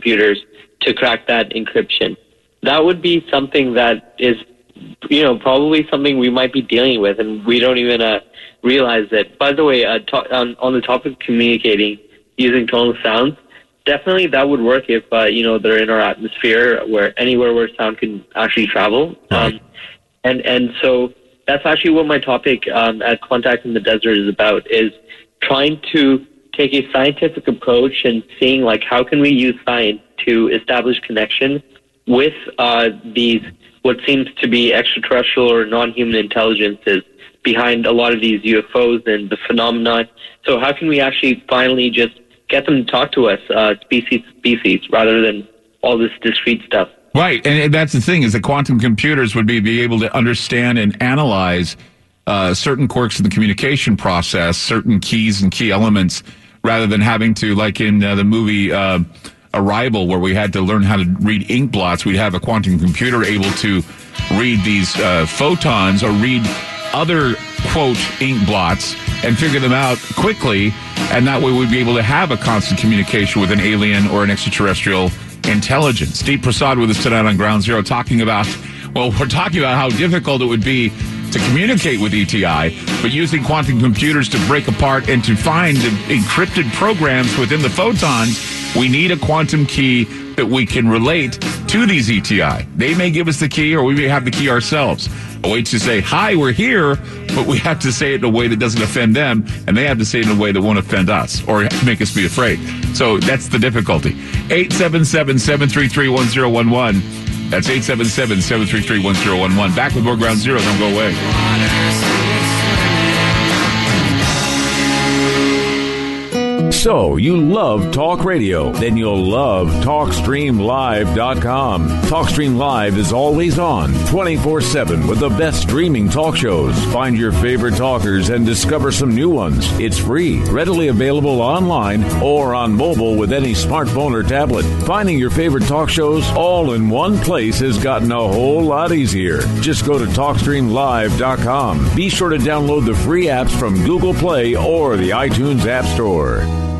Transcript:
computers to crack that encryption. That would be something that is, probably something we might be dealing with, and we don't even realize it. By the way, on the topic of communicating using tonal sounds, definitely that would work if, they're in our atmosphere, anywhere where sound can actually travel. Right. And so that's actually what my topic at Contact in the Desert is about, is trying to take a scientific approach and seeing, like, how can we use science to establish connection with these, what seems to be extraterrestrial or non-human intelligences behind a lot of these UFOs and the phenomenon. So how can we actually finally just get them to talk to us, species to species, rather than all this discrete stuff? Right, and that's the thing, is that quantum computers would be able to understand and analyze certain quirks in the communication process, certain keys and key elements, rather than having to, like in the movie Arrival, where we had to learn how to read ink blots. We'd have a quantum computer able to read these photons or read other, quote, ink blots and figure them out quickly, and that way we'd be able to have a constant communication with an alien or an extraterrestrial intelligence. Deep Prasad with us tonight on Ground Zero, talking about how difficult it would be to communicate with ETI, but using quantum computers to break apart and to find encrypted programs within the photons, we need a quantum key that we can relate to these ETI. They may give us the key, or we may have the key ourselves. A way to say, hi, we're here, but we have to say it in a way that doesn't offend them, and they have to say it in a way that won't offend us or make us be afraid. So that's the difficulty. 877-733-1011. That's 877-733-1011. Back with more Ground Zero. Don't go away. So, you love talk radio? Then you'll love TalkStreamLive.com. TalkStream Live is always on, 24/7, with the best streaming talk shows. Find your favorite talkers and discover some new ones. It's free, readily available online or on mobile with any smartphone or tablet. Finding your favorite talk shows all in one place has gotten a whole lot easier. Just go to TalkStreamLive.com. Be sure to download the free apps from Google Play or the iTunes App Store.